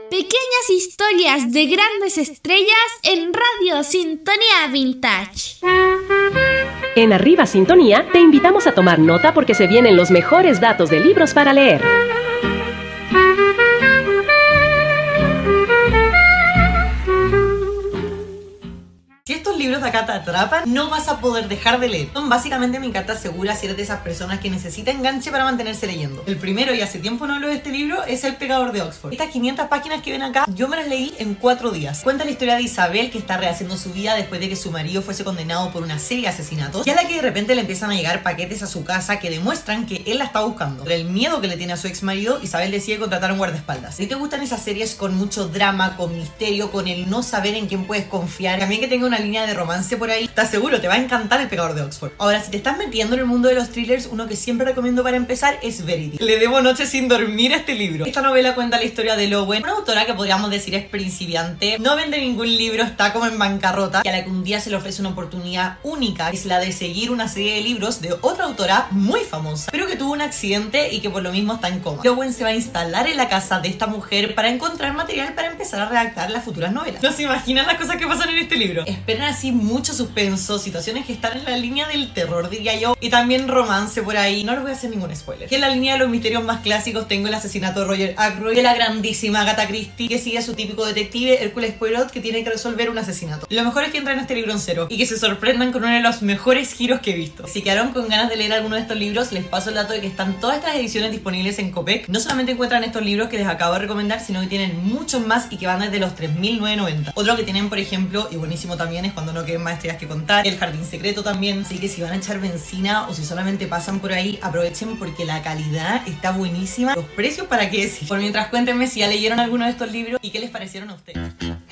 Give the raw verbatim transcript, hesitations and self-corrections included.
Pequeñas historias de grandes estrellas en Radio Sintonía Vintage. En Arriba Sintonía te invitamos a tomar nota porque se vienen los mejores datos de libros para leer. Si estos libros de acá te atrapan, no vas a poder dejar de leer. Son básicamente mi carta segura si eres de esas personas que necesita enganche para mantenerse leyendo. El primero, y hace tiempo no hablo de este libro, es El Pecador de Oxford. Estas quinientas páginas que ven acá, yo me las leí en cuatro días. Cuenta la historia de Isabel, que está rehaciendo su vida después de que su marido fuese condenado por una serie de asesinatos, y a la que de repente le empiezan a llegar paquetes a su casa que demuestran que él la está buscando. Por el miedo que le tiene a su ex marido, Isabel decide contratar a un guardaespaldas. Si te gustan esas series con mucho drama, con misterio, con el no saber en quién puedes confiar, también que tenga una línea de romance por ahí, te aseguro, te va a encantar El Pecador de Oxford. Ahora, si te estás metiendo en el mundo de los thrillers, uno que siempre recomiendo para empezar es Verity. Le debo noches sin dormir a este libro. Esta novela cuenta la historia de Lowen, una autora que podríamos decir es principiante, no vende ningún libro, está como en bancarrota, y a la que un día se le ofrece una oportunidad única, que es la de seguir una serie de libros de otra autora muy famosa, pero que tuvo un accidente y que por lo mismo está en coma. Lowen se va a instalar en la casa de esta mujer para encontrar material para empezar a redactar las futuras novelas. ¿No se imaginan las cosas que pasan en este libro? Esperen así mucho suspenso, situaciones que están en la línea del terror, diría yo, y también romance por ahí. No les voy a hacer ningún spoiler. Que en la línea de los misterios más clásicos tengo El asesinato de Roger Ackroyd, de la grandísima Agatha Christie, que sigue a su típico detective Hercule Poirot, que tiene que resolver un asesinato. Lo mejor es que entran en este libro en cero y que se sorprendan con uno de los mejores giros que he visto. Si quedaron con ganas de leer alguno de estos libros, les paso el dato de que están todas estas ediciones disponibles en Copec. No solamente encuentran estos libros que les acabo de recomendar, sino que tienen muchos más y que van desde los tres mil novecientos noventa. Otro que tienen, por ejemplo, y buenísimo también, es Cuando no queden más estrellas que contar, El jardín secreto también. Así que si van a echar benzina o si solamente pasan por ahí, aprovechen porque la calidad está buenísima. Los precios, para qué decir. Por mientras, cuéntenme si ya leyeron alguno de estos libros y qué les parecieron a ustedes.